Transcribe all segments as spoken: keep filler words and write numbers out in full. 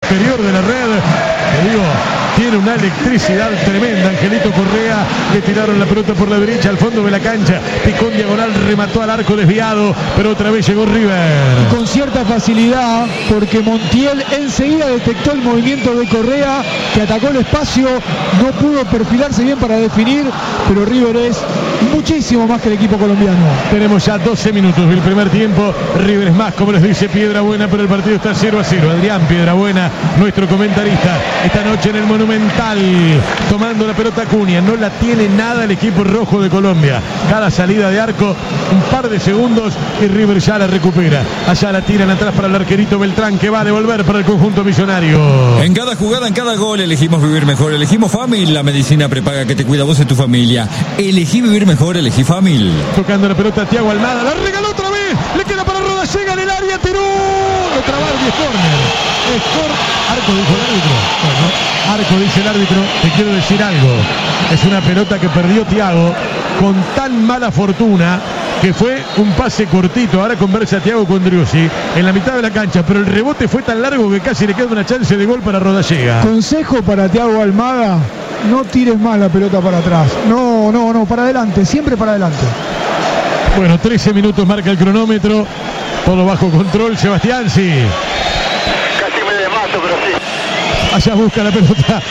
exterior de la red. Te digo, tiene una electricidad tremenda. Angelito Correa, le tiraron la pelota por la derecha al fondo de la cancha, picó en diagonal, remató al arco desviado, pero otra vez llegó River. Con cierta facilidad, porque Montiel enseguida detectó el movimiento de Correa, que atacó el espacio, no pudo perfilarse bien para definir, pero River es muchísimo más que el equipo colombiano. Tenemos ya doce minutos del primer tiempo. River es más, como les dice Piedrabuena, pero el partido está cero a cero. Adrián Piedrabuena, nuestro comentarista, esta noche en el Monumental, tomando la pelota Acuña. No la tiene nada el equipo rojo de Colombia. Cada salida de arco, un par de segundos y River ya la recupera. Allá la tiran atrás para el arquerito Beltrán, que va a devolver para el conjunto millonario. En cada jugada, en cada gol, elegimos vivir mejor. Elegimos Famil, la medicina prepaga que te cuida vos y tu familia. Elegí vivir mejor, elegí Famil. Tocando la pelota Thiago Almada, la regaló otra vez, le queda para Roda, llega en el área, tiró, lo trabaron y es córner. Es córner. Arco, dijo el árbitro. Bueno, arco, dice el árbitro. Te quiero decir algo. Es una pelota que perdió Thiago con tan mala fortuna que fue un pase cortito. Ahora conversa Thiago con Driussi en la mitad de la cancha, pero el rebote fue tan largo que casi le queda una chance de gol para Rodallega. Consejo para Thiago Almada: no tires más la pelota para atrás. No, no, no, para adelante, siempre para adelante. Bueno, trece minutos marca el cronómetro. Todo bajo control, Sebastián, sí. Casi me desmato, pero sí. Allá busca la pelota.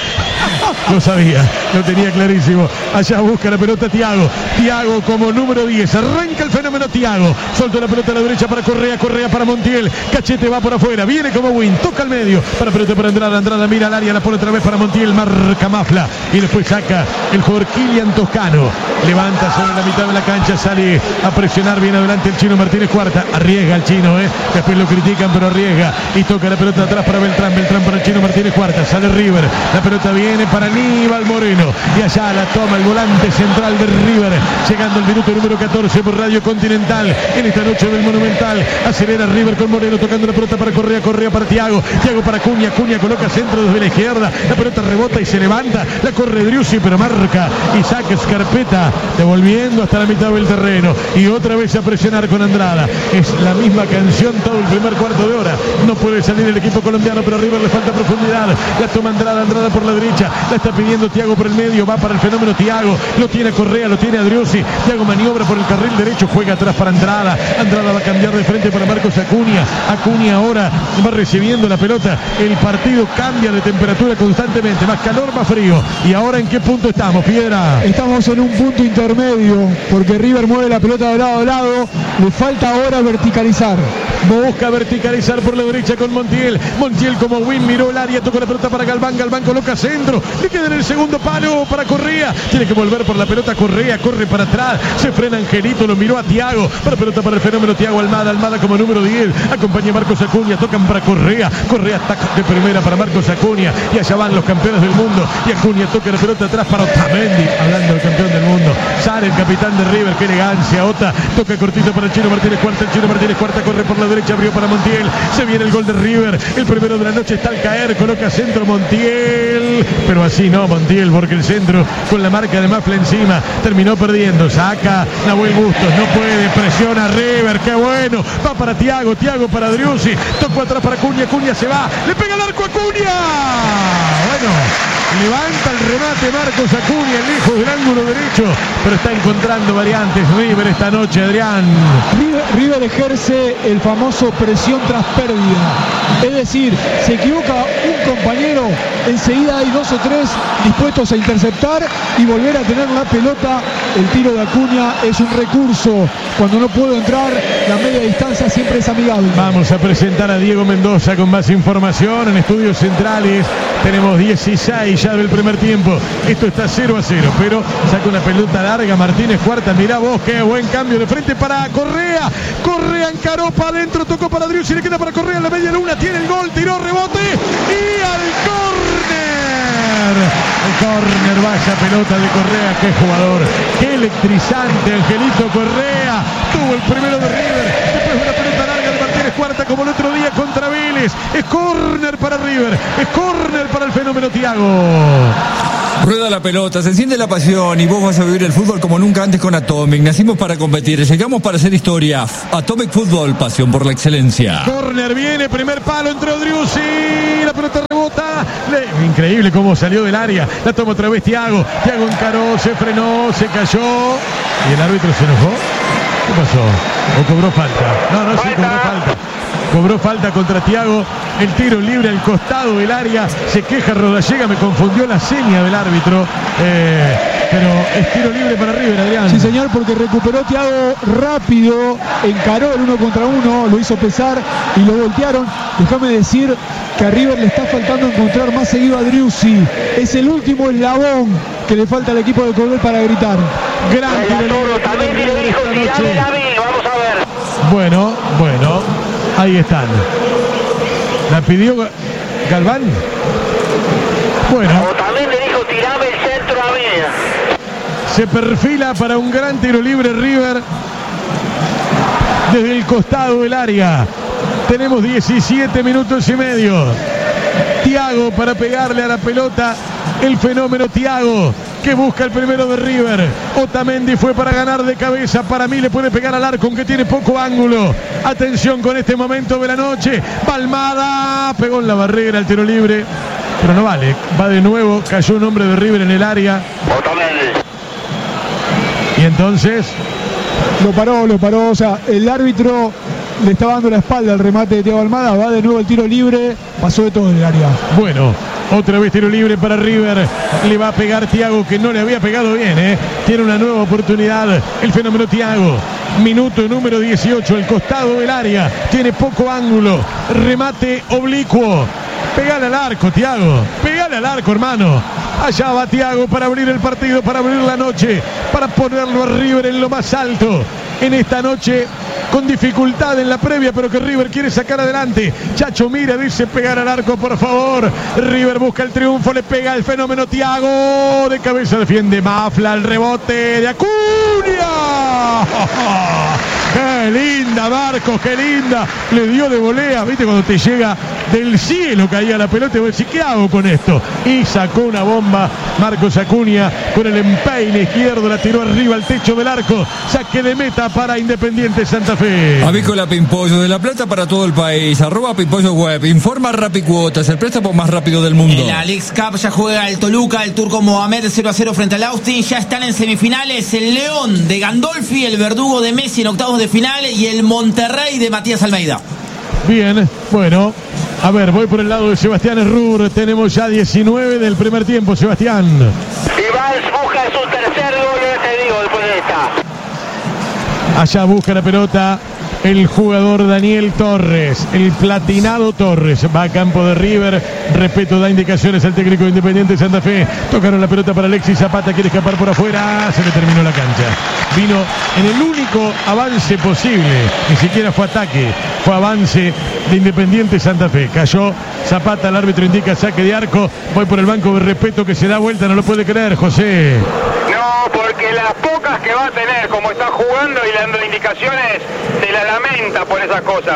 Lo sabía, lo tenía clarísimo. Allá busca la pelota Thiago. Thiago como número diez. Arranca el fenómeno Thiago. Solta la pelota a la derecha para Correa. Correa para Montiel. Cachete va por afuera. Viene como Win. Toca al medio. Para pelota para Andrada. Andrada mira al área. La pone otra vez para Montiel. Marca Mafla. Y después saca el jugador Kylian Toscano. Levanta sobre la mitad de la cancha. Sale a presionar bien adelante el chino Martínez Cuarta. Arriesga el chino, ¿eh? Después lo critican, pero arriesga. Y toca la pelota atrás para Beltrán. Beltrán para el chino Martínez Cuarta. Sale River. La pelota viene para Aníbal Moreno. Y allá la toma el volante central de River. Llegando el minuto número catorce por Radio Continental. En esta noche del Monumental. Acelera River con Moreno. Tocando la pelota para Correa. Correa para Thiago. Thiago para Acuña. Acuña coloca centro desde la izquierda. La pelota rebota y se levanta. La corre Driussi, pero marca Isaac Scarpetta. Devolviendo hasta la mitad del terreno. Y otra vez a presionar con Andrada. Es la misma canción todo el primer cuarto de hora. No puede salir el equipo colombiano, pero a River le falta profundidad. La toma Andrada. Andrada por la derecha. La está pidiendo Thiago por el medio. Va para el fenómeno Thiago. Lo tiene Correa. Lo tiene Driussi. Thiago maniobra por el carril derecho. Juega atrás para Andrada. Andrada va a cambiar de frente para Marcos Acuña. Acuña ahora va recibiendo la pelota. El partido cambia de temperatura constantemente. Más calor, más frío. ¿Y ahora en qué punto estamos, Piedra? Estamos en un punto intermedio, porque River mueve la pelota de lado a lado. Le falta ahora verticalizar. Busca verticalizar por la derecha con Montiel. Montiel como Win miró el área, tocó la pelota para Galván. Galván coloca centro. Le queda en el segundo palo para Correa. Tiene que volver por la pelota Correa. Corre para atrás. Se frena Angelito. Lo miró a Thiago. Para pelota para el fenómeno Thiago Almada. Almada como número diez. Acompaña a Marcos Acuña. Tocan para Correa. Correa ataca de primera para Marcos Acuña. Y allá van los campeones del mundo. Y Acuña toca la pelota atrás para Otamendi. Hablando del campeón del mundo. Sale el capitán de River. Qué elegancia. Ota toca cortito para el chino Martínez Cuarta. El chino Martínez Cuarta corre por la derecha. Abrió para Montiel. Se viene el gol de River. El primero de la noche está al caer. Coloca centro Montiel. Pero así no Montiel, porque el centro con la marca de Mafla encima terminó perdiendo. Saca Nahuel Bustos. No puede. Presiona River. Qué bueno. Va para Thiago. Thiago para Driussi. Tocó atrás para Acuña. Acuña se va. Le pega el arco a Acuña. Bueno. Levanta el remate Marcos Acuña, lejos del ángulo derecho, pero está encontrando variantes River esta noche, Adrián. River, River ejerce el famoso presión tras pérdida. Es decir, se equivoca un compañero, enseguida hay dos o tres dispuestos a interceptar y volver a tener la pelota. El tiro de Acuña es un recurso. Cuando no puedo entrar, la media distancia siempre es amigable. Vamos a presentar a Diego Mendoza con más información en Estudios Centrales. Tenemos dieciséis ya del primer tiempo. Esto está cero a cero, pero saca una pelota larga Martínez Cuarta. Mirá vos, qué buen cambio de frente para Correa. Correa encaró para adentro, tocó para Driussi, le queda para Correa en la media luna. Tiene el gol, tiró, rebote y al córner. El córner, vaya pelota de Correa. Qué jugador, qué electrizante Angelito Correa. Tuvo el primero de River. Después una pelota larga de Martínez Cuarta como el otro día contra Vélez. Es córner para River. Es córner para el fenómeno Thiago. Rueda la pelota, se enciende la pasión y vos vas a vivir el fútbol como nunca antes con Atomic. Nacimos para competir, llegamos para hacer historia. Atomic Fútbol, pasión por la excelencia. Córner viene, primer palo, entró Driussi. La pelota increíble cómo salió del área. La toma otra vez Thiago. Thiago encaró, se frenó, se cayó. Y el árbitro se enojó. ¿Qué pasó? ¿O cobró falta? No, no, sí, cobró falta. Cobró falta contra Thiago. El tiro libre al costado del área. Se queja Rodallega, me confundió la seña del árbitro. Eh, pero es tiro libre para River, Adrián. Sí, señor, porque recuperó Thiago rápido. Encaró el uno contra uno. Lo hizo pesar y lo voltearon. Déjame decir que a River le está faltando encontrar más seguido a Driussi. Es el último eslabón que le falta al equipo de Cordel para gritar. Gran tiro libre para River esta noche. Vamos a ver. Bueno, bueno. Ahí están. La pidió Galván. Bueno. O también le dijo tirame el centro a mí. Se perfila para un gran tiro libre River. Desde el costado del área. Tenemos diecisiete minutos y medio. Thiago para pegarle a la pelota. El fenómeno Thiago, que busca el primero de River. Otamendi fue para ganar de cabeza. Para mí le puede pegar al arco, aunque tiene poco ángulo. Atención con este momento de la noche. Palmada, pegó en la barrera el tiro libre, pero no vale. Va de nuevo, cayó un hombre de River en el área. Otamendi. Y entonces Lo paró, lo paró. O sea, el árbitro le estaba dando la espalda al remate de Thiago Almada. Va de nuevo el tiro libre. Pasó de todo en el área. Bueno, otra vez tiro libre para River. Le va a pegar Thiago, que no le había pegado bien, ¿eh? Tiene una nueva oportunidad. El fenómeno Thiago. Minuto número dieciocho. El costado del área. Tiene poco ángulo. Remate oblicuo. Pegale al arco, Thiago. Pegale al arco, hermano. Allá va Thiago para abrir el partido, para abrir la noche, para ponerlo a River en lo más alto. En esta noche, con dificultad en la previa, pero que River quiere sacar adelante. Chacho Mira dice pegar al arco, por favor. River busca el triunfo, le pega el fenómeno Thiago. De cabeza defiende Mafla, el rebote de Acuña. ¡Qué linda, Marcos! ¡Qué linda! Le dio de volea, ¿viste? Cuando te llega del cielo caía la pelota y vos decís, ¿qué hago con esto? Y sacó una bomba Marcos Acuña con el empeine izquierdo, la tiró arriba al techo del arco. Saque de meta para Independiente Santa Fe. Avícola Pimpollo, de La Plata para todo el país. Arroba Pimpollo Web. Informa Rapicuotas, el préstamo más rápido del mundo. En la Leagues Cup ya juega el Toluca, el turco Mohamed cero a cero frente al Austin. Ya están en semifinales el León de Gandolfi, el Verdugo de Messi en octavos de final y el Monterrey de Matías Almeida. Bien, bueno. A ver, voy por el lado de Sebastián Errur. Tenemos ya diecinueve del primer tiempo, Sebastián. Iván busca su tercer gol, ya te digo, después de esta. Allá busca la pelota el jugador Daniel Torres, el platinado Torres. Va a campo de River. Respeto, da indicaciones al técnico de Independiente Santa Fe. Tocaron la pelota para Alexis Zapata, quiere escapar por afuera. Se le terminó la cancha. Vino en el único avance posible. Ni siquiera fue ataque, fue avance de Independiente Santa Fe. Cayó Zapata, el árbitro indica saque de arco. Voy por el banco de respeto que se da vuelta, no lo puede creer, José. No, porque las pocas que va a tener, como está jugando y dando indicaciones, se la lamenta por esas cosas.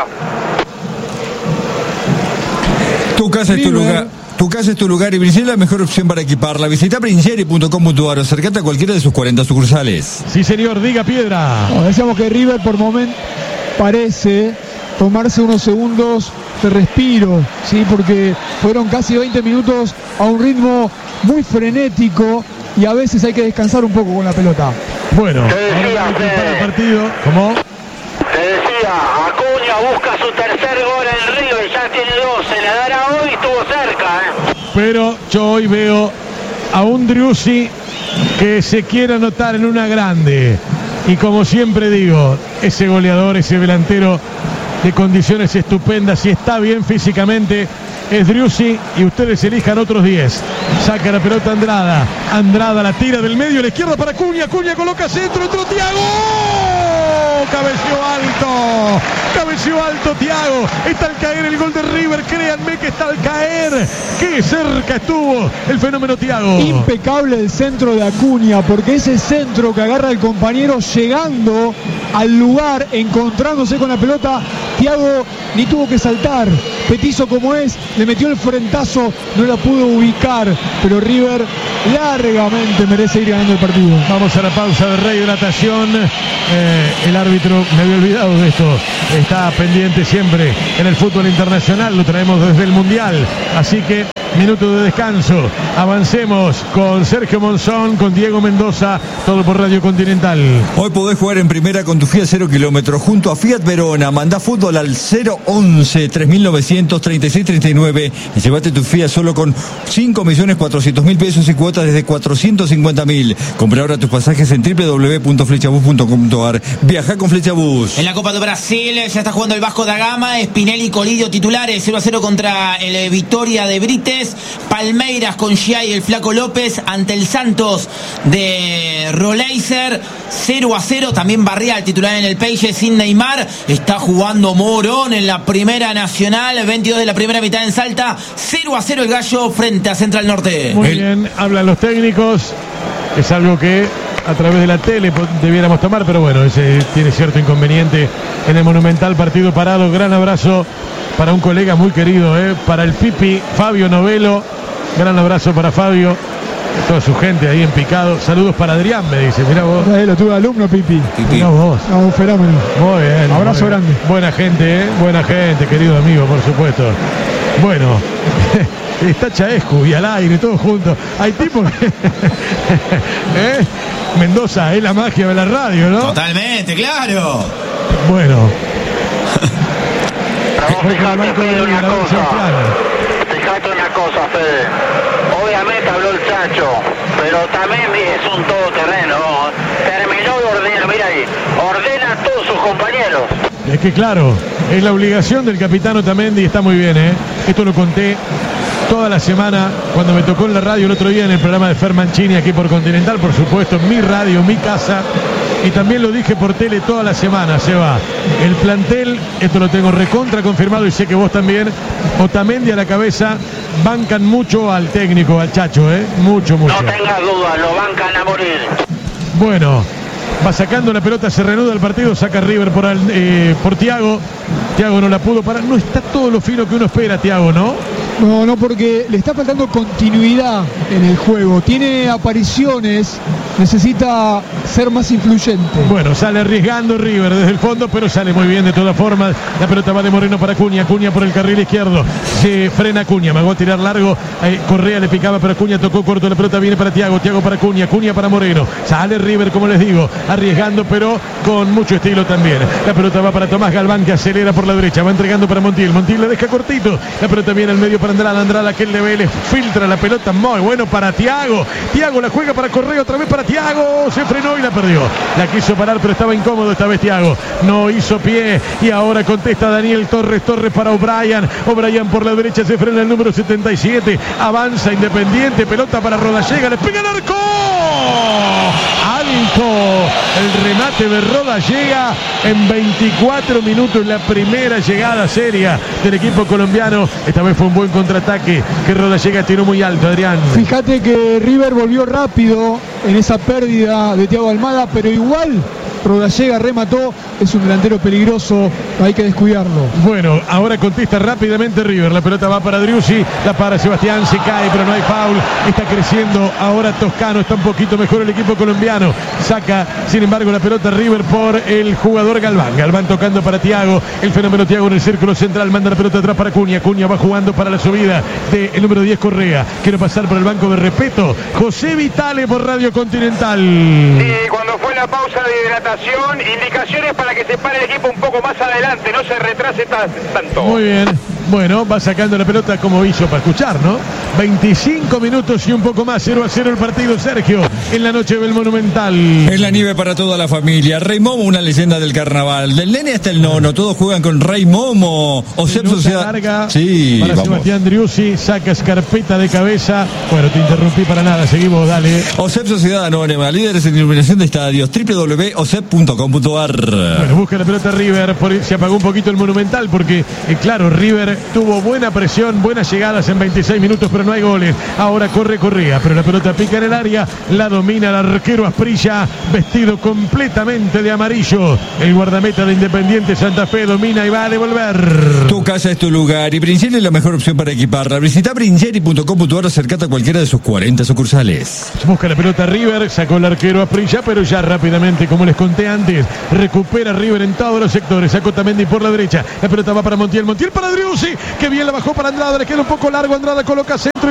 Tu casa es tu lugar. Tu casa es tu lugar y Brincheri es la mejor opción para equiparla. Visita brincheri punto com punto ar o acercate a cualquiera de sus cuarenta sucursales. Sí, señor, diga Piedra. No, decíamos que River por momento parece tomarse unos segundos de respiro, ¿sí? Porque fueron casi veinte minutos a un ritmo muy frenético y a veces hay que descansar un poco con la pelota. Bueno, Te decía, ahora Fede. para el partido. ¿Cómo? Te decía, Acuña busca su tercer gol en River, ya tiene dos, se la dará hoy, estuvo cerca, ¿eh? Pero yo hoy veo a un Driussi que se quiere anotar en una grande. Y como siempre digo, ese goleador, ese delantero de condiciones estupendas y está bien físicamente, es Driussi, y ustedes elijan otros diez. Saca la pelota Andrada. Andrada la tira del medio a la izquierda para Acuña. Acuña coloca centro, entró Thiago. Cabeció alto. Cabeció alto Thiago. Está al caer el gol de River. Créanme que está al caer. Qué cerca estuvo el fenómeno Thiago. Impecable el centro de Acuña, porque ese centro que agarra el compañero llegando al lugar, encontrándose con la pelota, Thiago ni tuvo que saltar. Petizo como es, le metió el frentazo, no la pudo ubicar, pero River largamente merece ir ganando el partido. Vamos a la pausa de rehidratación. Eh, el árbitro, me había olvidado de esto, está pendiente siempre en el fútbol internacional, lo traemos desde el Mundial, así que minuto de descanso. Avancemos con Sergio Monzón, con Diego Mendoza, todo por Radio Continental. Hoy podés jugar en primera con tu Fiat cero kilómetros junto a Fiat Verona. Mandá fútbol al cero once, tres mil novecientos treinta y seis treinta y nueve y llévate tu Fiat solo con cinco millones cuatrocientos mil pesos y cuotas desde cuatrocientos cincuenta mil. Compra ahora tus pasajes en doble u doble u doble u punto flechabus punto com punto ar. Viaja con Flechabus. En la Copa de Brasil ya está jugando el Vasco da Gama. Spinelli y Colidio titulares, cero a cero contra el Vitória de Brites. Palmeiras con Gia y el Flaco López ante el Santos de Roleiser, cero a cero. También Barrial titular en el Peixe sin Neymar. Está jugando Morón en la Primera Nacional, veintidós de la primera mitad en Salta, cero a cero el Gallo frente a Central Norte. Muy bien, hablan los técnicos. Es algo que a través de la tele debiéramos tomar, pero bueno, ese tiene cierto inconveniente en el Monumental. Partido parado. Gran abrazo para un colega muy querido, ¿eh? Para el Pipi, Fabio Novelo. Gran abrazo para Fabio, toda su gente ahí en Picado. Saludos para Adrián, me dice. Mirá vos. Eh, lo tuve alumno, Pipi. Mirá vos. No, un fenómeno. Muy bien. Abrazo muy bien. grande. Buena gente, ¿eh? Buena gente, querido amigo, por supuesto. Bueno, está Chaescu y al aire, todos juntos. Hay tipos que... ¿Eh? Mendoza, es la magia de la radio, ¿no? Totalmente, claro. Bueno. Pero fíjate, Fede, una cosa. Fíjate una cosa, Fede. Obviamente habló el Chacho, pero también es un todoterreno. Terminó de ordenar, mira ahí, ordena a todos sus compañeros. Es que claro, es la obligación del capitán Otamendi y está muy bien, ¿eh? Esto lo conté toda la semana cuando me tocó en la radio el otro día en el programa de Fer Mancini aquí por Continental, por supuesto, en mi radio, mi casa. Y también lo dije por tele toda la semana, Seba. El plantel, esto lo tengo recontra confirmado y sé que vos también. Otamendi a la cabeza, bancan mucho al técnico, al Chacho, ¿eh? Mucho, mucho. No tengas dudas, lo bancan a morir. Bueno, va sacando la pelota, se reanuda el partido, saca River por, al, eh, por Thiago. Thiago no la pudo parar. No está todo lo fino que uno espera, Thiago, ¿no? No, no, porque le está faltando continuidad en el juego. Tiene apariciones, necesita ser más influyente. Bueno, sale arriesgando River desde el fondo, pero sale muy bien de todas formas. La pelota va de Moreno para Acuña, Acuña por el carril izquierdo. Se frena Acuña, Magó a tirar largo. Eh, Correa le picaba, pero Acuña tocó corto. La pelota viene para Thiago, Thiago para Acuña, Acuña para Moreno. Sale River, como les digo, arriesgando, pero con mucho estilo también. La pelota va para Tomás Galván, que acelera por la derecha, va entregando para Montiel. Montiel le deja cortito. La pelota viene al medio para Andrada, Andrada que le ve, le filtra la pelota, muy bueno para Thiago. Thiago la juega para Correa, otra vez para Thiago, se frenó y la perdió. La quiso parar, pero estaba incómodo esta vez Thiago. No hizo pie y ahora contesta Daniel Torres, Torres para O'Brien. O'Brien por la derecha, se frena el número setenta y siete. Avanza Independiente, pelota para Rodallega, le pega el arco. Alto el remate de Rodallega en veinticuatro minutos, la primera llegada seria del equipo colombiano. Esta vez fue un buen contraataque que Rodallega tiró muy alto, Adrián. Fíjate que River volvió rápido en esa pérdida de Thiago Almada, pero igual Rodallega remató, es un delantero peligroso, hay que descuidarlo. Bueno, ahora contesta rápidamente River, la pelota va para Driussi, la para Sebastián, se cae, pero no hay foul, está creciendo ahora Toscano, está un poquito mejor el equipo colombiano, saca sin embargo la pelota River por el jugador Galván, Galván tocando para Thiago, el fenómeno Thiago en el círculo central, manda la pelota atrás para Acuña, Acuña va jugando para la subida del número diez Correa, quiere pasar por el banco de Repeto, José Vitale por Radio Continental. Sí, cuando fue la pausa de hidratación, indicaciones para que se pare el equipo un poco más adelante, no se retrase tanto. Muy bien, bueno, va sacando la pelota como hizo para escuchar, ¿no? veinticinco minutos y un poco más, cero a cero el partido, Sergio, en la noche del Monumental. En la nieve para toda la familia. Rey Momo, una leyenda del carnaval. Del nene hasta el nono, todos juegan con Rey Momo. Osep Sociedad. Larga sí, para vamos. Sebastián Driussi, saca escarpeta de cabeza. Bueno, te interrumpí para nada, seguimos, dale. Osep Sociedad Anónima, líderes en iluminación de estadios, doble u doble u doble u punto osep punto com punto ar. Bueno, busca la pelota River, por, se apagó un poquito el Monumental porque, eh, claro, River tuvo buena presión, buenas llegadas en veintiséis minutos, pero no hay goles. Ahora corre Correa, pero la pelota pica en el área, la domina el arquero Asprilla, vestido completamente de amarillo. El guardameta de Independiente Santa Fe domina y va a devolver. Tu casa es tu lugar y Brincheri es la mejor opción para equiparla. Visita brincheri punto com punto ar, acercate a cualquiera de sus cuarenta sucursales. Busca la pelota River, sacó el arquero Asprilla, pero ya rápidamente, como les conté antes, recupera River en todos los sectores. Sacó Otamendi por la derecha, la pelota va para Montiel, Montiel para Driussi, que bien la bajó para Andrada, le queda un poco largo, Andrada coloca centro y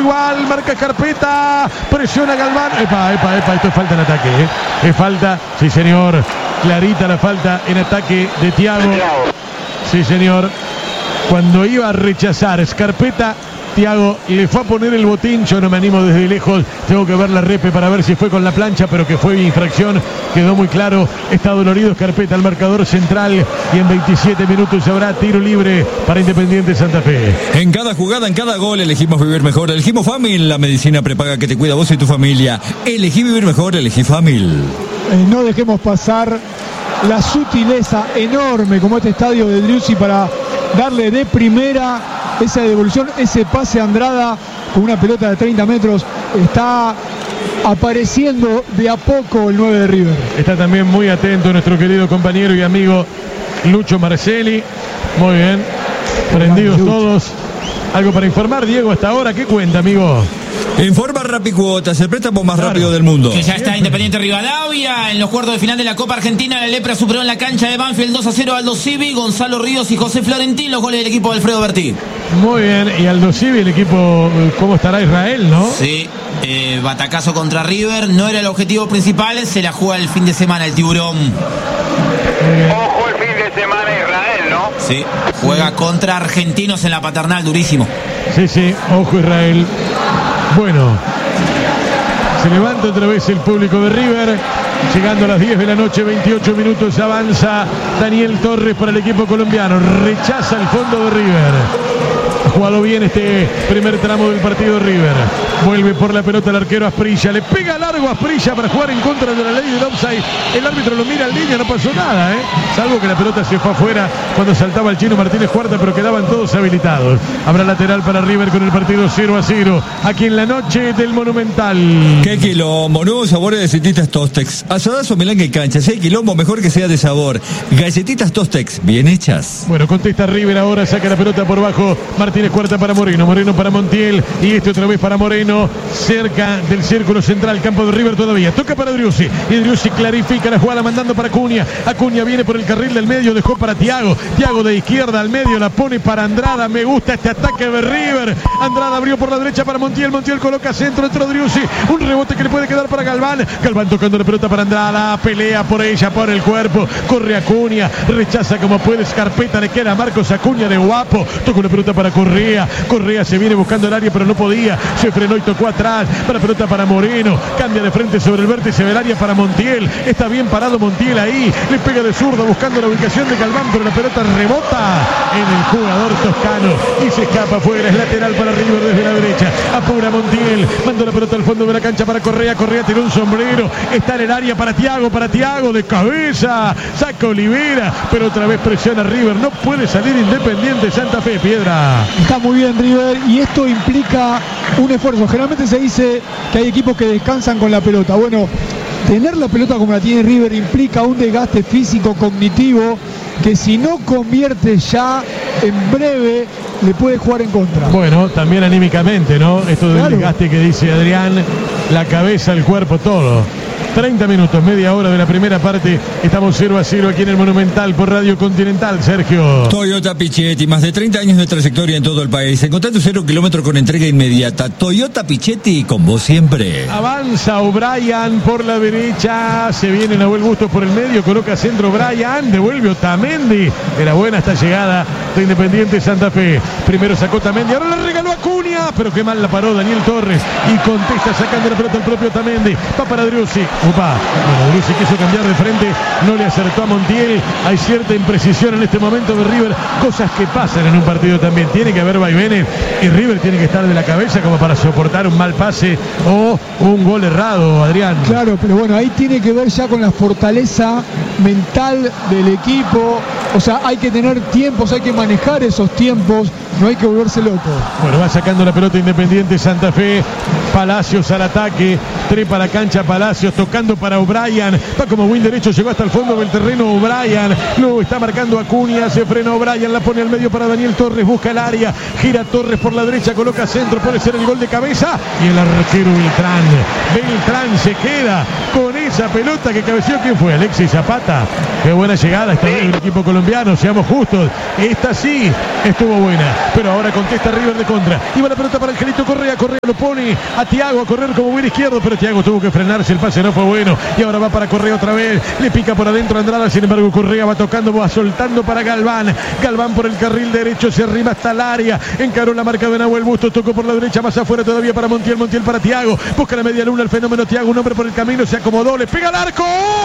igual, marca Scarpetta, presiona Galván. Epa, epa, epa, esto es falta en ataque, ¿eh? Es falta, sí señor, clarita la falta en ataque de Thiago. Sí señor, cuando iba a rechazar Scarpetta, Thiago le fue a poner el botín. Yo no me animo desde lejos, tengo que ver la repe para ver si fue con la plancha, pero que fue infracción, quedó muy claro. Está dolorido Scarpetta, el marcador central, y en veintisiete minutos habrá tiro libre para Independiente Santa Fe. En cada jugada, en cada gol, elegimos vivir mejor. Elegimos Famil, la medicina prepaga que te cuida a vos y tu familia. Elegí vivir mejor, elegí Famil. Eh, no dejemos pasar la sutileza enorme como este estadio de Driussi para darle de primera esa devolución, ese pase a Andrada con una pelota de treinta metros. Está apareciendo de a poco el nueve de River. Está también muy atento nuestro querido compañero y amigo Lucho Marcelli. Muy bien, prendidos todos. ¿Algo para informar, Diego, hasta ahora? ¿Qué cuenta, amigo? Informa Rapicuotas, el préstamo más claro. rápido del mundo. Que ya está Independiente Rivadavia en los cuartos de final de la Copa Argentina. La Lepra superó en la cancha de Banfield dos a cero a Aldo Civi, Gonzalo Ríos y José Florentín, los goles del equipo de Alfredo Bertí. Muy bien, y Aldo Civi, el equipo, ¿cómo estará Israel, no? Sí, eh, batacazo contra River, no era el objetivo principal, se la juega el fin de semana el Tiburón. Ojo el fin de semana Israel, ¿no? Sí, juega contra Argentinos en la Paternal, durísimo. Sí, sí, ojo Israel. Bueno, se levanta otra vez el público de River, llegando a las diez de la noche, veintiocho minutos, avanza Daniel Torres para el equipo colombiano, rechaza el fondo de River. Ha jugado bien este primer tramo del partido de River. Vuelve por la pelota el arquero Asprilla. Le pega largo a Asprilla para jugar en contra de la ley del offside. El árbitro lo mira en línea, no pasó nada, ¿eh? Salvo que la pelota se fue afuera cuando saltaba el Chino Martínez Cuarta, pero quedaban todos habilitados. Habrá lateral para River con el partido cero a cero. Aquí en la noche del Monumental. Qué quilombo, nuevos sabores de galletitas Tostex. Asadazo, melange y cancha. Si hay quilombo, mejor que sea de sabor. Galletitas Tostex, bien hechas. Bueno, contesta River ahora, saca la pelota por bajo. Martínez Cuarta para Moreno, Moreno para Montiel, y este otra vez para Moreno, cerca del círculo central, campo de River todavía, toca para Driussi, y Driussi clarifica la jugada mandando para Acuña, Acuña viene por el carril del medio, dejó para Thiago, Thiago de izquierda al medio, la pone para Andrada, me gusta este ataque de River, Andrada abrió por la derecha para Montiel, Montiel coloca centro, entró Driussi, un rebote que le puede quedar para Galván, Galván tocando la pelota para Andrada, pelea por ella, por el cuerpo, corre Acuña, rechaza como puede Scarpetta, le queda Marcos Acuña de guapo, toca la pelota para Correa, Correa se viene buscando el área pero no podía, se frenó y tocó atrás, para pelota para Moreno, cambia de frente sobre el vértice del área para Montiel, está bien parado Montiel ahí, le pega de zurdo buscando la ubicación de Galván, pero la pelota rebota en el jugador toscano y se escapa afuera, es lateral para River desde la derecha, apura Montiel, manda la pelota al fondo de la cancha para Correa, Correa tiró un sombrero, está en el área para Thiago, para Thiago de cabeza, saca Olivera, pero otra vez presiona River, no puede salir Independiente Santa Fe, Piedra. Está muy bien River y esto implica un esfuerzo. Generalmente se dice que hay equipos que descansan con la pelota. Bueno, tener la pelota como la tiene River implica un desgaste físico, cognitivo, que si no convierte ya en breve le puede jugar en contra. Bueno, también anímicamente, ¿no? Esto del claro. desgaste que dice Adrián, la cabeza, el cuerpo, todo. treinta minutos, media hora de la primera parte. Estamos cero a cero aquí en el Monumental por Radio Continental, Sergio. Toyota Pichetti, más de treinta años de trayectoria en todo el país. Encontrá tu cero kilómetro con entrega inmediata. Toyota Pichetti, con vos siempre. Avanza O'Brien por la derecha. Se viene Nahuel Bustos por el medio. Coloca centro O'Brien. Devuelve Otamendi. Era buena esta llegada de Independiente Santa Fe. Primero sacó Otamendi. Ahora le regaló a Acuña. Pero qué mal la paró Daniel Torres. Y contesta sacando la pelota el propio Otamendi. Va para Driussi. Upa, bueno, Driussi quiso cambiar de frente, no le acertó a Montiel, hay cierta imprecisión en este momento de River, cosas que pasan en un partido también, tiene que haber vaivenes y River tiene que estar de la cabeza como para soportar un mal pase o un gol errado, Adrián. Claro, pero bueno, ahí tiene que ver ya con la fortaleza mental del equipo, o sea, hay que tener tiempos, hay que manejar esos tiempos, no hay que volverse loco. Bueno, va sacando la pelota Independiente Santa Fe, Palacios al ataque, trepa la cancha Palacios, tocando para O'Brien, va como win derecho, llegó hasta el fondo del terreno O'Brien, luego está marcando Acuña, se frenó O'Brien, la pone al medio para Daniel Torres, busca el área, gira Torres por la derecha, coloca centro, puede ser el gol de cabeza, y el arquero Beltrán, Beltrán se queda con esa pelota que cabeció, ¿quién fue? Alexis Zapata. Qué buena llegada esta vez del equipo colombiano, seamos justos. Esta sí estuvo buena, pero ahora contesta River de contra. Iba la pelota para Angelito Correa, Correa lo pone a Thiago a correr como buen izquierdo, pero Thiago tuvo que frenarse, el pase no fue bueno. Y ahora va para Correa otra vez, le pica por adentro a Andrada, sin embargo Correa va tocando, va soltando para Galván. Galván por el carril derecho, se arriba hasta el área, encaró la marca de Nahuel Bustos, tocó por la derecha, más afuera todavía para Montiel, Montiel para Thiago, busca la media luna, el fenómeno Thiago, un hombre por el camino, se acomodó, le pega al arco.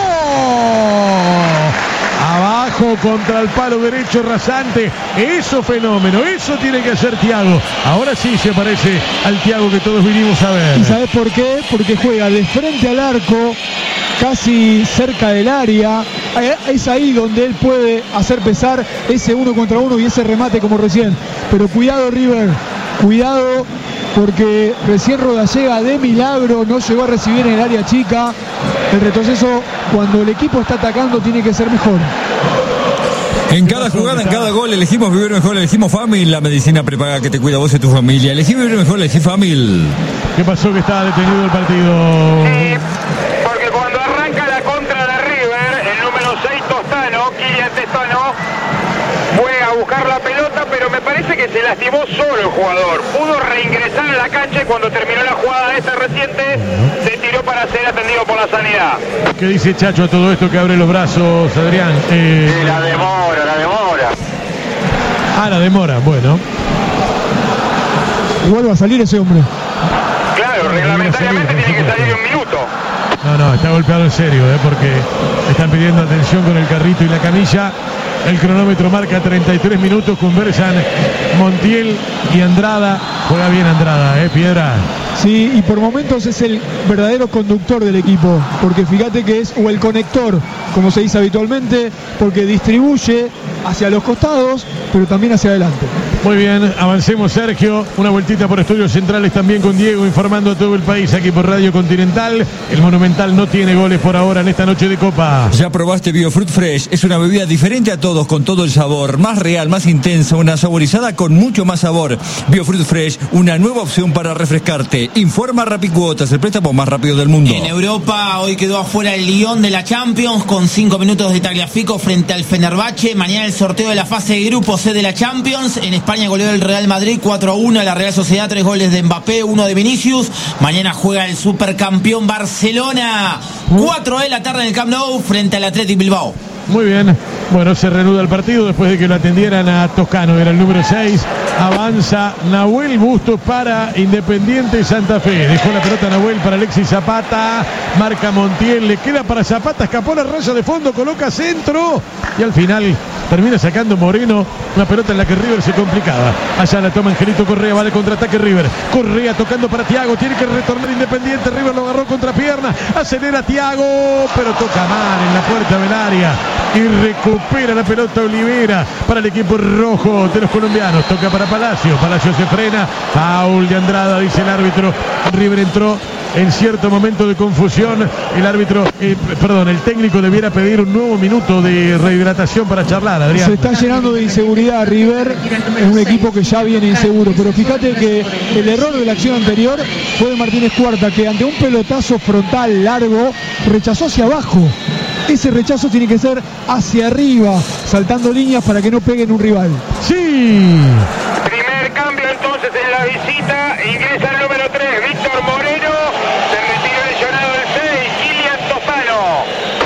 Abajo contra el palo derecho rasante. Eso fenómeno, eso tiene que hacer Thiago. Ahora sí se parece al Thiago que todos vinimos a ver. ¿Y sabes por qué? Porque juega de frente al arco, casi cerca del área. Es ahí donde él puede hacer pesar ese uno contra uno y ese remate como recién. Pero cuidado River, cuidado, porque recién Rodallega de milagro no llegó a recibir en el área chica. El retroceso cuando el equipo está atacando tiene que ser mejor. En cada jugada, en cada gol, elegimos vivir mejor, elegimos Famil, la medicina prepaga que te cuida vos y tu familia. Elegí vivir mejor, elegí Famil. ¿Qué pasó que estaba detenido el partido? Sí, porque cuando arranca la contra de River, el número seis Tostano, Kylian Testano, fue a buscar la pelota, pero me parece que se lastimó solo el jugador. Pudo reingresar a la cancha y cuando terminó la jugada esta reciente, se tiró para ser atendido por la sanidad. ¿Qué dice Chacho a todo esto que abre los brazos, Adrián? Eh... Sí, la demora, la demora. Ah, la demora, bueno. Vuelve a salir ese hombre. Claro, reglamentariamente tiene que salir un minuto. No, no, está golpeado en serio, ¿eh? Porque están pidiendo atención con el carrito y la camilla. El cronómetro marca treinta y tres minutos, conversan Montiel y Andrada. Juega bien Andrada, ¿eh, Piedra? Sí, y por momentos es el verdadero conductor del equipo, porque fíjate que es, o el conector, como se dice habitualmente, porque distribuye hacia los costados, pero también hacia adelante. Muy bien, avancemos Sergio, una vueltita por estudios centrales también con Diego, informando a todo el país aquí por Radio Continental. El Monumental no tiene goles por ahora en esta noche de Copa. Ya probaste Biofruit Fresh, es una bebida diferente a todos, con todo el sabor, más real, más intensa, una saborizada con mucho más sabor. Biofruit Fresh, una nueva opción para refrescarte. Informa Rapicuotas, el préstamo más rápido del mundo. En Europa hoy quedó afuera el Lyon de la Champions con cinco minutos de Tagliafico frente al Fenerbahce. Mañana el sorteo de la fase de grupo C de la Champions. En España goleó el Real Madrid cuatro a uno a la Real Sociedad, tres goles de Mbappé, uno de Vinicius. Mañana juega el supercampeón Barcelona, cuatro de la tarde en el Camp Nou frente al Athletic Bilbao. Muy bien, bueno, se reanuda el partido después de que lo atendieran a Toscano, era el número seis. Avanza Nahuel Bustos para Independiente Santa Fe. Dejó la pelota Nahuel para Alexis Zapata. Marca Montiel, le queda para Zapata, escapó la raya de fondo, coloca centro y al final termina sacando Moreno. Una pelota en la que River se complicaba. Allá la toma Angelito Correa, va de contraataque River. Correa tocando para Thiago, tiene que retornar Independiente. River lo agarró contra pierna, acelera Thiago, pero toca mal en la puerta del área. Y recupera la pelota Olivera para el equipo rojo de los colombianos. Toca para Palacio. Palacio se frena. Foul de Andrada, dice el árbitro. River entró en cierto momento de confusión. El árbitro, eh, perdón, el técnico debiera pedir un nuevo minuto de rehidratación para charlar, Adrián. Se está llenando de inseguridad River. Es un equipo que ya viene inseguro. Pero fíjate que el error de la acción anterior fue de Martínez Cuarta, que ante un pelotazo frontal largo rechazó hacia abajo. Ese rechazo tiene que ser hacia arriba, saltando líneas para que no peguen un rival. Sí. Primer cambio entonces en la visita. Ingresa el número tres, Víctor Moreno. Se retira lesionado el seis, Kylian Tostano.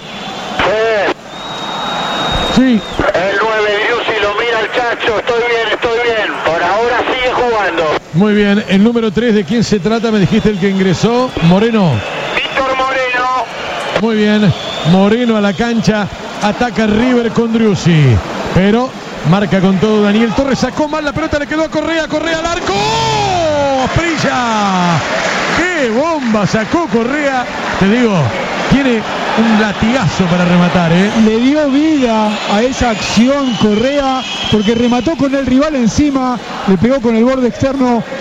Sí. El nueve, Driussi, lo mira el Chacho. Estoy bien, estoy bien. Por ahora sigue jugando. Muy bien. El número tres, ¿de quién se trata? Me dijiste el que ingresó. Moreno. Víctor Moreno. Muy bien. Moreno a la cancha, ataca River con Driussi, pero marca con todo Daniel Torres, sacó mal la pelota, le quedó a Correa, Correa al arco, Prilla, qué bomba sacó Correa, te digo, tiene un latigazo para rematar, ¿eh? Le dio vida a esa acción Correa, porque remató con el rival encima, le pegó con el borde externo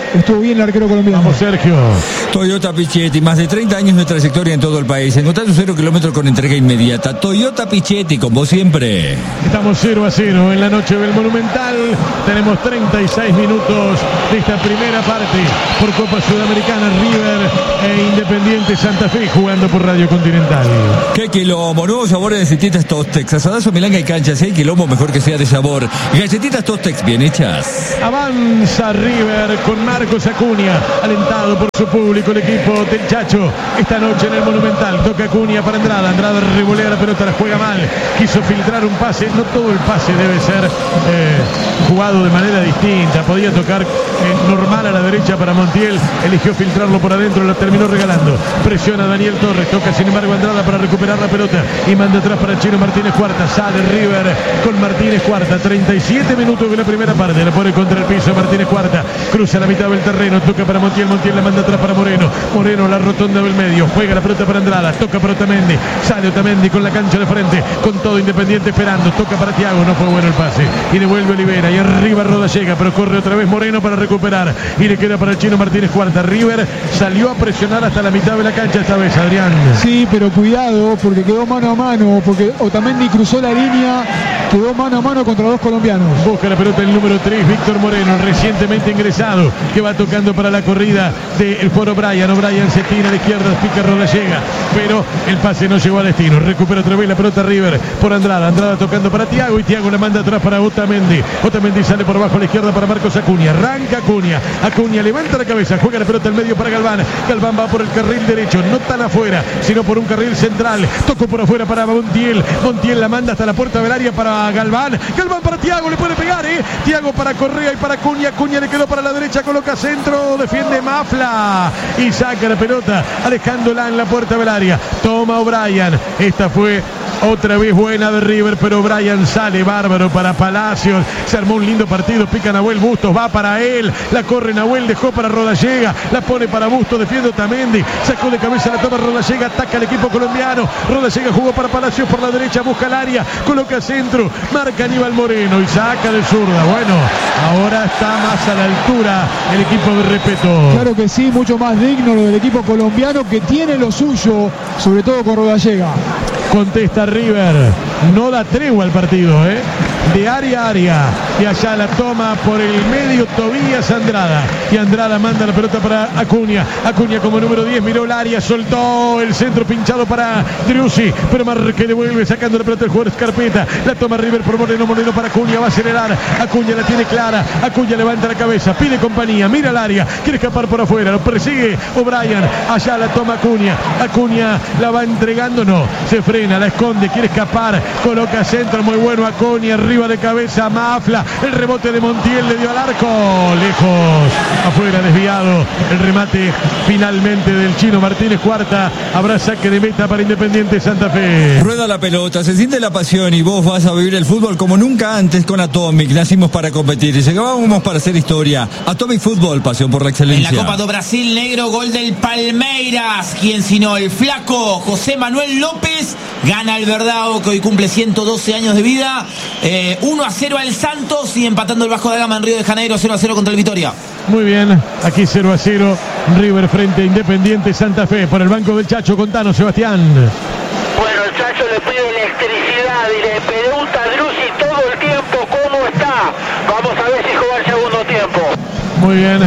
estuvo bien el arquero colombiano. Vamos, Sergio. Toyota Pichetti, más de treinta años de trayectoria en todo el país. Encontrar tu cero kilómetro con entrega inmediata. Toyota Pichetti, con vos siempre. Estamos cero a cero en la noche del Monumental. Tenemos treinta y seis minutos de esta primera parte por Copa Sudamericana. River e Independiente Santa Fe jugando por Radio Continental. Qué quilombo, nuevos sabores de galletitas Tostex. Asadazo, milanga y cancha. Si hay quilombo, mejor que sea de sabor. Galletitas Tostex bien hechas. Avanza River con Marcos Acuña, alentado por su público, el equipo del Chacho esta noche en el Monumental. Toca Acuña para Andrada. Andrada revolea la pelota, la juega mal. Quiso filtrar un pase. No todo el pase debe ser eh, jugado de manera distinta. Podía tocar eh, normal a la derecha para Montiel. Eligió filtrarlo por adentro, lo terminó regalando. Presiona Daniel Torres. Toca sin embargo Andrada para recuperar la pelota y manda atrás para Chino Martínez Cuarta. Sale River con Martínez Cuarta. treinta y siete minutos de la primera parte. La pone contra el piso Martínez Cuarta. Cruza la mitad del terreno. Toca para Montiel. Montiel la manda atrás para Moreno. Moreno la rotonda del medio. Juega la pelota para Andrada. Toca para Otamendi. Sale Otamendi con la cancha de frente. Con todo Independiente esperando. Toca para Thiago. No fue bueno el pase. Y devuelve Olivera. Y arriba Roda llega. Pero corre otra vez Moreno para recuperar. Y le queda para el Chino Martínez Cuarta. River salió a presionar hasta la mitad de la cancha esta vez, Adrián. Sí, pero cuidado porque quedó mano a mano. Porque Otamendi cruzó la línea. Quedó mano a mano contra dos colombianos. Busca la pelota el número tres, Víctor Moreno, recientemente ingresado, que va tocando para la corrida del Foro O'Brien. O'Brien se tira a la izquierda, pica Rodallega, pero el pase no llegó a destino. Recupera otra vez la pelota River por Andrada. Andrada tocando para Thiago y Thiago la manda atrás para Otamendi. Otamendi sale por abajo a la izquierda para Marcos Acuña. Arranca Acuña. Acuña levanta la cabeza, juega la pelota al medio para Galván. Galván va por el carril derecho, no tan afuera, sino por un carril central. Tocó por afuera para Montiel. Montiel la manda hasta la puerta del área para Galván. Galván para Thiago, le puede pegar, ¿eh? Thiago para Correa y para Acuña. Acuña le quedó para la derecha, coloca centro, defiende Mafla y saca la pelota, alejándola en la puerta del área. Toma O'Brien. Esta fue otra vez buena de River, pero O'Brien sale bárbaro para Palacios. Se armó un lindo partido. Pica Nahuel Bustos, va para él. La corre Nahuel, dejó para Rodallega. La pone para Bustos, defiende Otamendi. Sacó de cabeza la toma Rodallega, ataca al equipo colombiano. Rodallega jugó para Palacios por la derecha, busca el área, coloca centro, marca Aníbal Moreno y saca de zurda. Bueno, ahora está más a la altura el equipo de Repeto. Claro que sí, mucho más digno lo del equipo colombiano, que tiene lo suyo, sobre todo con Rodallega. Contesta River, no da tregua al partido, ¿eh? De área a área, y allá la toma por el medio Tobías Andrada, y Andrada manda la pelota para Acuña. Acuña como número diez miró el área, soltó el centro pinchado para Driussi, pero Marque devuelve sacando la pelota el jugador Escarpeta. La toma River por Moreno, Moreno para Acuña, va a acelerar. Acuña la tiene clara, Acuña levanta la cabeza, pide compañía, mira el área, quiere escapar por afuera, lo persigue O'Brien, allá la toma Acuña. Acuña la va entregando, no, se frena, la esconde, quiere escapar, coloca centro, muy bueno Acuña, arriba de cabeza Mafla, el rebote de Montiel le dio al arco, lejos, afuera, desviado, el remate finalmente del Chino Martínez Cuarta. Habrá saque de meta para Independiente Santa Fe. Rueda la pelota, se siente la pasión y vos vas a vivir el fútbol como nunca antes con Atomic. Nacimos para competir y llegábamos para hacer historia. Atomic Fútbol, pasión por la excelencia. En la Copa do Brasil, negro, gol del Palmeiras. Quien sino el flaco José Manuel López gana el Verdao, que hoy cumple ciento doce años de vida. Eh, uno a cero al Santos y empatando el Vasco da Gama en Río de Janeiro, cero a cero contra el Vitória. Muy bien, aquí cero a cero, River frente a Independiente Santa Fe. Por el banco del Chacho, contanos, Sebastián. Bueno, el Chacho le pide electricidad y le pregunta a Driussi todo el tiempo cómo está. Vamos a ver si juega el segundo tiempo. Muy bien.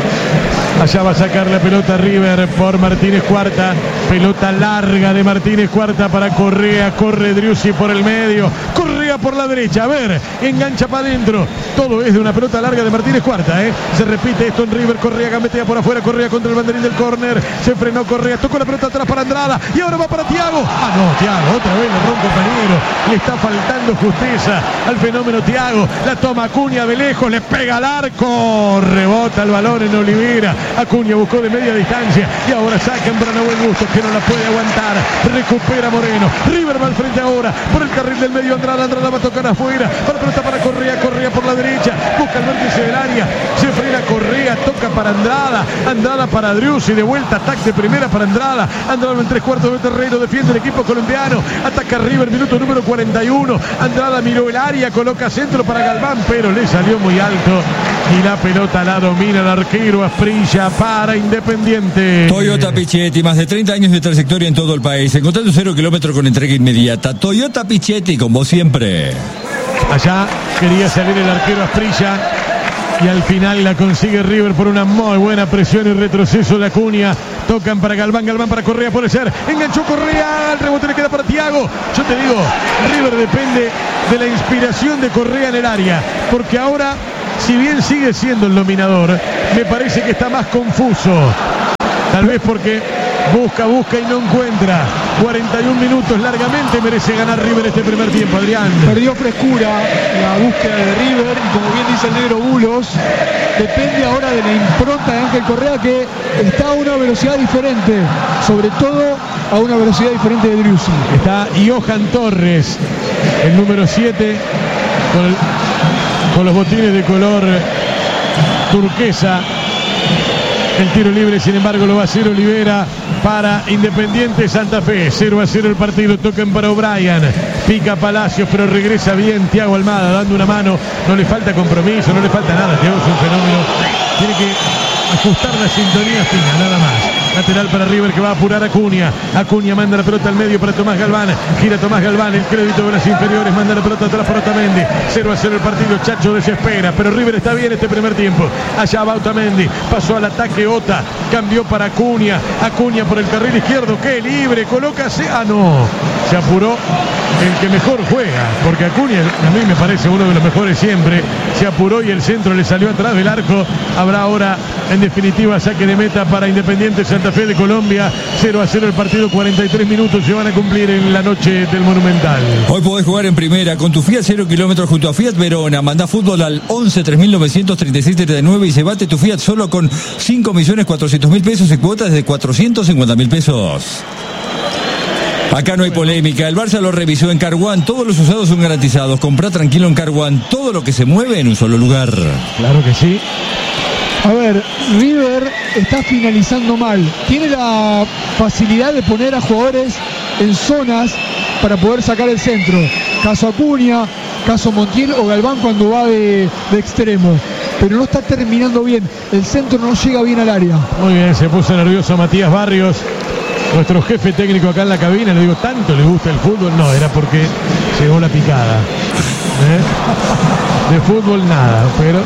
Allá va a sacar la pelota River por Martínez Cuarta. Pelota larga de Martínez Cuarta para Correa. Corre Driussi por el medio. Correa por la derecha. A ver, engancha para adentro. Todo es de una pelota larga de Martínez Cuarta, ¿eh? Se repite esto en River. Correa gambetea por afuera. Correa contra el banderín del córner. Se frenó Correa. Tocó la pelota atrás para Andrada. Y ahora va para Thiago. Ah, no, Thiago. Otra vez le rompe compañero. Le está faltando justeza al fenómeno Thiago. La toma Acuña de lejos. Le pega al arco. Rebota el balón en Olivera. Acuña buscó de media distancia y ahora sacan para Nahuel Bustos, que no la puede aguantar. Recupera Moreno. River va al frente ahora por el carril del medio. Andrada, Andrada va a tocar afuera. Para pelota para Correa, Correa por la derecha. Busca el vértice del área. Se frena Correa, toca para Andrada. Andrada para Driussi, de vuelta, ataque de primera para Andrada. Andrada en tres cuartos de terreno, defiende el equipo colombiano. Ataca River, minuto número cuarenta y uno. Andrada miró el área, coloca centro para Galván, pero le salió muy alto. y la pelota la domina el arquero Asprilla para Independiente. Toyota Pichetti, más de treinta años de trayectoria en todo el país, encontrando cero kilómetros con entrega inmediata. Toyota Pichetti, con vos siempre. Allá quería salir el arquero Asprilla y al final la consigue River por una muy buena presión y retroceso de Acuña. Tocan para Galván, Galván para Correa, puede ser. Enganchó Correa, el rebote le queda para Thiago. Yo te digo, River depende de la inspiración de Correa en el área, porque ahora, si bien sigue siendo el dominador, me parece que está más confuso. Tal vez porque busca, busca y no encuentra. cuarenta y un minutos largamente merece ganar River este primer tiempo, Adrián. Perdió frescura la búsqueda de River y, como bien dice el negro Bulos, depende ahora de la impronta de Ángel Correa, que está a una velocidad diferente, sobre todo a una velocidad diferente de Driussi. Está Johan Torres, el número siete, con, el, con los botines de color turquesa. El tiro libre, sin embargo, lo va a hacer Olivera para Independiente Santa Fe. cero a cero el partido, tocan para O'Brien. Pica Palacios, pero regresa bien Thiago Almada, dando una mano. No le falta compromiso, no le falta nada. Thiago es un fenómeno. Tiene que ajustar la sintonía fina, nada más. Lateral para River, que va a apurar a Acuña. Acuña manda la pelota al medio para Tomás Galván. Gira Tomás Galván, el crédito de las inferiores. Manda la pelota atrás para Otamendi. cero a cero el partido, Chacho desespera. Pero River está bien este primer tiempo. Allá va Otamendi. Pasó al ataque Ota. Cambió para Acuña. Acuña por el carril izquierdo. ¡Qué libre! Colócase. Ah, no. Se apuró el que mejor juega. Porque Acuña, a mí me parece uno de los mejores siempre. Se apuró y el centro le salió atrás del arco. Habrá ahora, en definitiva, saque de meta para Independiente Santa Fe de Colombia. cero a cero el partido, cuarenta y tres minutos se van a cumplir en la noche del Monumental. Hoy podés jugar en primera con tu Fiat cero kilómetros junto a Fiat Verona. Mandá fútbol al once tres mil novecientos treinta y seis treinta y nueve y se bate tu Fiat solo con cinco millones cuatrocientos mil pesos y cuotas de cuatrocientos cincuenta mil pesos. Acá no hay polémica, el Barça lo revisó en Car One, todos los usados son garantizados. Comprá tranquilo en Car One, todo lo que se mueve en un solo lugar. Claro que sí. A ver, River está finalizando mal. Tiene la facilidad de poner a jugadores en zonas para poder sacar el centro. Caso Acuña, caso Montiel o Galván cuando va de, de extremo. Pero no está terminando bien. El centro no llega bien al área. Muy bien, se puso nervioso Matías Barrios, nuestro jefe técnico acá en la cabina. Le digo, ¿tanto le gusta el fútbol? No, era porque llegó la picada. ¿Eh? De fútbol nada, pero...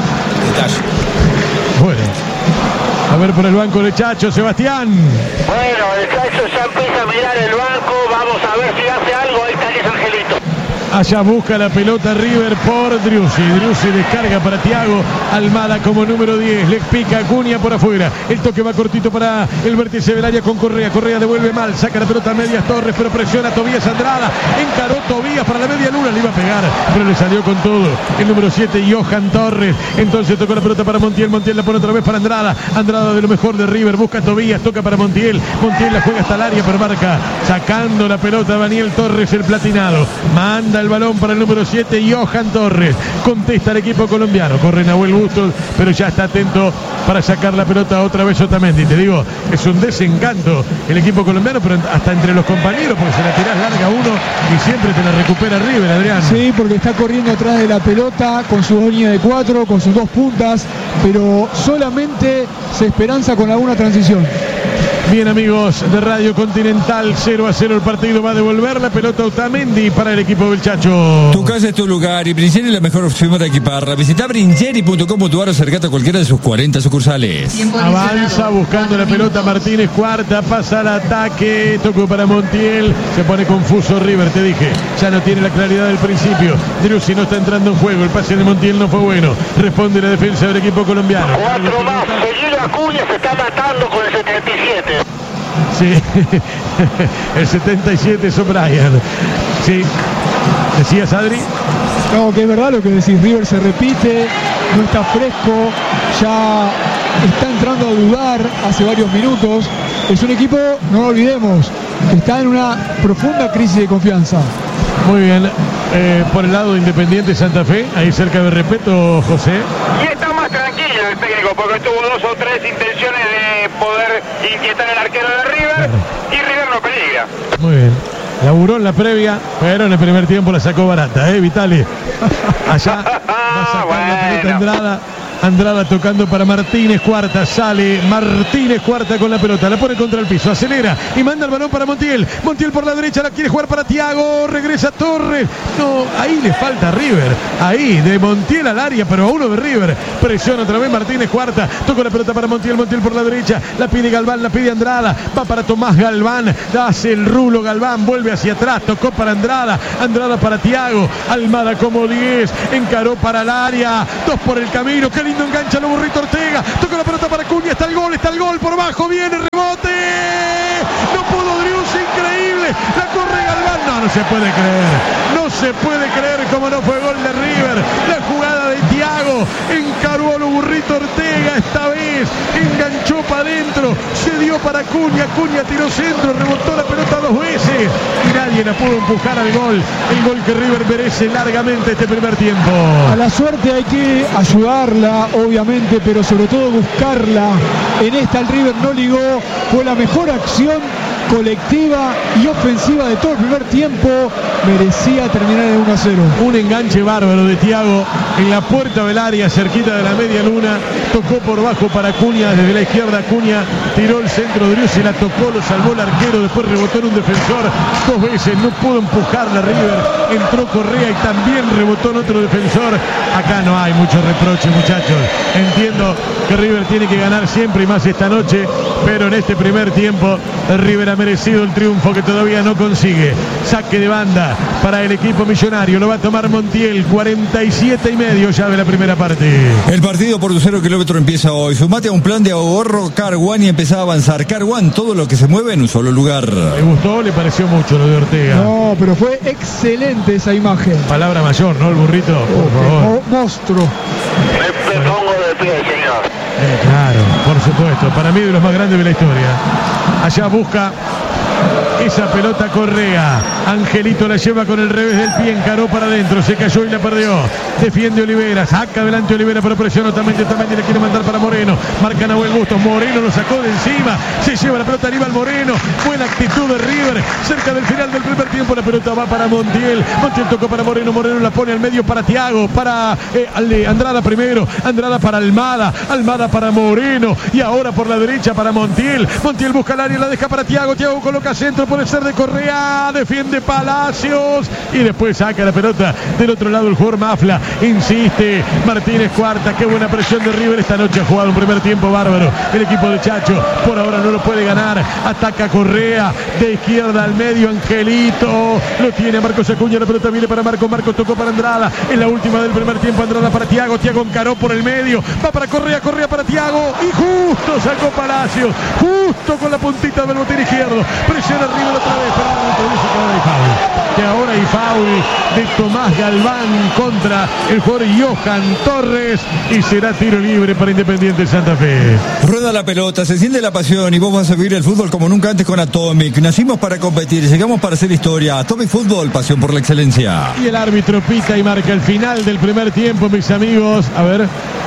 Bueno, a ver por el banco de Chacho, Sebastián. Bueno, el Chacho ya empieza a mirar el banco. Vamos a ver si hace algo. Ahí está Luis Angelito. Allá busca la pelota River por Driussi. Driussi descarga para Thiago Almada como número diez. Le pica Acuña por afuera. El toque va cortito para el vértice del área con Correa. Correa devuelve mal. Saca la pelota a medias Torres, pero presiona a Tobías Andrada. Encaró Tobías para la media luna. Le iba a pegar, pero le salió con todo. El número siete, Johan Torres. Entonces tocó la pelota para Montiel. Montiel la pone otra vez para Andrada. Andrada de lo mejor de River. Busca a Tobías. Toca para Montiel. Montiel la juega hasta el área, pero marca. Sacando la pelota Daniel Torres, el platinado. Manda el balón para el número siete, Johan Torres. Contesta el equipo colombiano. Corre Nahuel Bustos, pero ya está atento para sacar la pelota otra vez Otamendi. Te digo, es un desencanto el equipo colombiano, pero hasta entre los compañeros, porque se la tirás larga uno y siempre te la recupera River, Adrián. Sí, porque está corriendo atrás de la pelota con su línea de cuatro, con sus dos puntas, pero solamente se esperanza con alguna transición. Bien, amigos de Radio Continental, cero a cero el partido. Va a devolver la pelota Otamendi para el equipo del Chacho. Tu casa es tu lugar y Brincheri es la mejor opción para equiparla. Visita brincheri punto com punto a r o acercate a cualquiera de sus cuarenta sucursales. Avanza buscando la pelota Martínez, cuarta, pasa al ataque, tocó para Montiel, se pone confuso River, te dije, ya no tiene la claridad del principio. Driussi no está entrando en juego, el pase de Montiel no fue bueno, responde la defensa del equipo colombiano. Cuatro más, seguido Acuña se está matando con el setenta y siete. Sí, el setenta y siete es O'Brien. Sí, ¿decías, Adri? No, que es verdad lo que decís, River se repite, no está fresco, ya está entrando a dudar hace varios minutos. Es un equipo, no lo olvidemos, que está en una profunda crisis de confianza. Muy bien, eh, por el lado de Independiente Santa Fe, ahí cerca de Repeto, José. Y está más tranquilo el técnico, porque tuvo dos o tres intenciones de poder inquietar el arquero de River, claro. Y River no peligra. Muy bien. Laburó en la previa, pero en el primer tiempo la sacó barata, ¿eh, Vitali? Allá va a sacar bueno. la pelota Andrada. Andrada tocando para Martínez Cuarta. Sale Martínez Cuarta con la pelota. La pone contra el piso. Acelera y manda el balón para Montiel. Montiel por la derecha. La quiere jugar para Thiago. Regresa Torres. No, ahí le falta a River. Ahí, de Montiel al área, pero a uno de River. Presiona otra vez Martínez Cuarta. Toca la pelota para Montiel. Montiel por la derecha. La pide Galván. La pide Andrada. Va para Tomás Galván. Hace el rulo Galván. Vuelve hacia atrás. Tocó para Andrada. Andrada para Thiago. Almada como diez. Encaró para el área. Dos por el camino. Qué lindo engancha lo Burrito Ortega. Toca la pelota para Cunha. Está el gol. Está el gol por abajo. Viene rebote. No pudo Drius. Increíble. La corre Galván. No, no se puede creer. No se puede creer como no fue gol de River. La jugada de Thiago. Encaró a lo Burrito Ortega. Esta vez enganchó para adentro. Se dio para Cunha. Cunha tiró centro. Rebotó la pelota dos veces. Y nadie la pudo empujar al gol. El gol que River merece largamente este primer tiempo. A la suerte hay que ayudarla, obviamente, pero sobre todo buscarla. En esta el River no ligó. Fue la mejor acción colectiva y ofensiva de todo el primer tiempo. Merecía terminar en uno a cero. Un enganche bárbaro de Thiago en la puerta del área, cerquita de la media luna. Tocó por bajo para Cunha, desde la izquierda Cunha tiró el centro, Drius se la tocó, lo salvó el arquero, después rebotó en un defensor dos veces, no pudo empujarla River. Entró Correa y también rebotó en otro defensor. Acá no hay mucho reproche, muchachos. Entiendo que River tiene que ganar siempre y más esta noche, pero en este primer tiempo River ha merecido el triunfo que todavía no consigue. Saque de banda para el equipo millonario, lo va a tomar Montiel. Cuarenta y siete y medio ya de la primera parte. El partido por tu cero kilómetro empieza hoy. Sumate a un plan de ahorro Car One y empezá a avanzar. Car One, todo lo que se mueve en un solo lugar. ¿Le gustó? ¿Le pareció mucho lo de Ortega? No, pero fue excelente esa imagen. Palabra mayor, ¿no? El burrito, por favor. Mo monstruo. Me, me pongo de pie, señor. Eh, claro, por supuesto. Para mí de los más grandes de la historia. Allá busca esa pelota Correa. Angelito la lleva con el revés del pie, encaró para adentro, se cayó y la perdió. Defiende Olivera, saca adelante Olivera, pero presiona también, también le quiere mandar para Moreno. Marca Nahuel Bustos, Moreno lo sacó de encima, se lleva la pelota Aníbal Moreno. Buena actitud de River, cerca del final del primer tiempo, la pelota va para Montiel. Montiel tocó para Moreno, Moreno la pone al medio para Thiago, para eh, Andrada primero, Andrada para Almada, Almada para Moreno y ahora por la derecha para Montiel. Montiel busca el área, la deja para Thiago, Thiago coloca centro, puede ser de Correa, defiende Palacios y después saca la pelota del otro lado el jugador Mafla, insiste Martínez Cuarta. Qué buena presión de River esta noche, ha jugado un primer tiempo bárbaro el equipo de Chacho, por ahora no lo puede ganar. Ataca Correa de izquierda al medio, Angelito lo tiene Marcos Acuña, la pelota viene para Marco, Marco tocó para Andrada, en la última del primer tiempo, Andrada para Thiago, Thiago encaró por el medio, va para Correa, Correa para Thiago y justo sacó Palacios, justo con la puntita del botín izquierdo, presiona River otra vez, pero no dice que ahora hay foul, que ahora hay foul de Tomás Galván contra el jugador Johan Torres y será tiro libre para Independiente Santa Fe. Rueda la pelota, se siente la pasión y vos vas a vivir el fútbol como nunca antes con Atomic. Nacimos para competir, llegamos para hacer historia. Atomic Fútbol, pasión por la excelencia. Y el árbitro pita y marca el final del primer tiempo, mis amigos. A ver,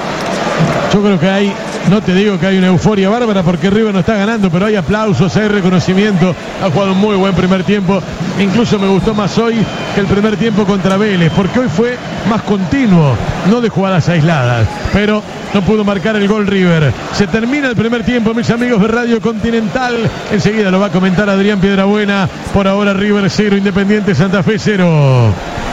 yo creo que hay, no te digo que hay una euforia bárbara porque River no está ganando, pero hay aplausos, hay reconocimiento. Ha jugado un muy buen primer tiempo. Incluso me gustó más hoy que el primer tiempo contra Vélez, porque hoy fue más continuo, no de jugadas aisladas, pero no pudo marcar el gol River. Se termina el primer tiempo, mis amigos de Radio Continental. Enseguida lo va a comentar Adrián Piedrabuena. Por ahora River cero, Independiente Santa Fe cero.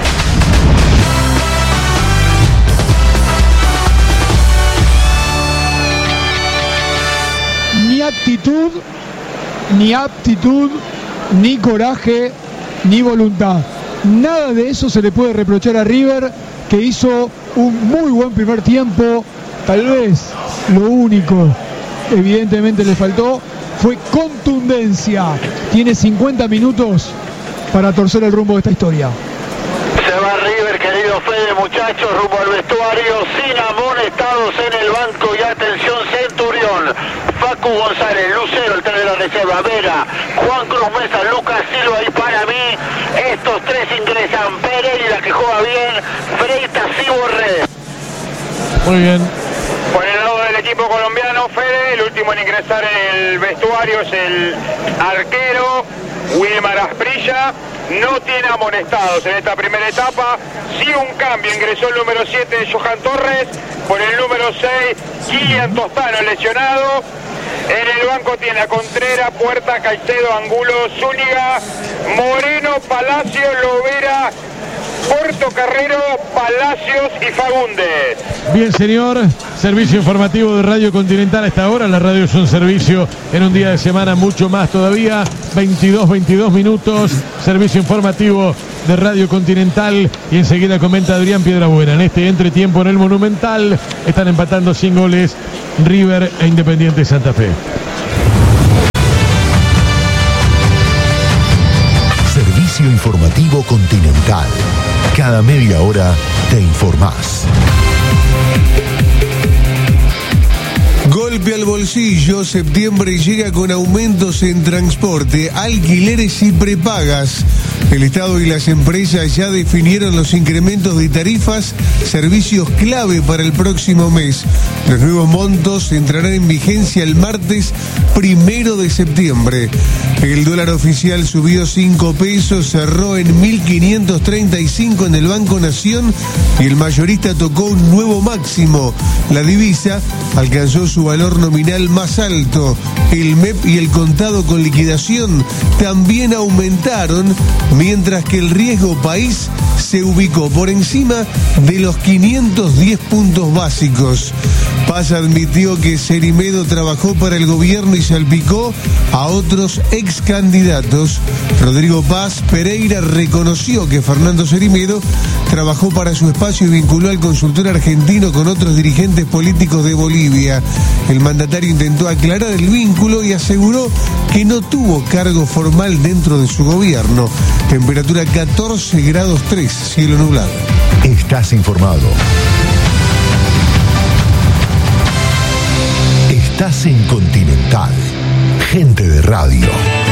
Ni actitud, ni aptitud, ni coraje, ni voluntad. Nada de eso se le puede reprochar a River, que hizo un muy buen primer tiempo. Tal vez lo único, evidentemente le faltó, fue contundencia. Tiene cincuenta minutos para torcer el rumbo de esta historia. Se va River, querido Fede, muchachos, rumbo al vestuario, sin amonestados en el banco y atención Centurión, Facu González, Lucero, el tren de la reserva, Vera, Juan Cruz Mesa, Lucas Silva y para mí, estos tres ingresan, Pereira que juega bien, Freitas y Borré. Muy bien. Por el lado del equipo colombiano, Fede, el último en ingresar en el vestuario es el arquero Wilmar Asprilla no tiene amonestados en esta primera etapa. Sí un cambio, ingresó el número siete Johan Torres por el número seis Kilian Tostano lesionado. En el banco tiene a Contreras, Puerta, Caicedo, Angulo, Zúñiga, Moreno, Palacio, Lovera, Puerto Carrero, Palacios y Fagundes. Bien, señor. Servicio informativo de Radio Continental a esta hora. La radio es un servicio en un día de semana mucho más todavía. veintidós, veintidós minutos. Servicio informativo de Radio Continental. Y enseguida comenta Adrián Piedrabuena. En este entretiempo en el Monumental están empatando sin goles River e Independiente Santa Fe. Servicio informativo Continental. Cada media hora te informás. Golpe al bolsillo, septiembre llega con aumentos en transporte, alquileres y prepagas. El Estado y las empresas ya definieron los incrementos de tarifas, servicios clave para el próximo mes. Los nuevos montos entrarán en vigencia el martes primero de septiembre. El dólar oficial subió cinco pesos, cerró en mil quinientos treinta y cinco en el Banco Nación y el mayorista tocó un nuevo máximo. La divisa alcanzó su valor nominal más alto. El M E P y el contado con liquidación también aumentaron, mientras que el riesgo país se ubicó por encima de los quinientos diez puntos básicos. Paz admitió que Cerimedo trabajó para el gobierno y salpicó a otros ex candidatos. Rodrigo Paz Pereira reconoció que Fernando Cerimedo trabajó para su espacio y vinculó al consultor argentino con otros dirigentes políticos de Bolivia. El mandatario intentó aclarar el vínculo y aseguró que no tuvo cargo formal dentro de su gobierno. Temperatura catorce grados tres, cielo nublado. Estás informado. Estás en Continental. Gente de radio.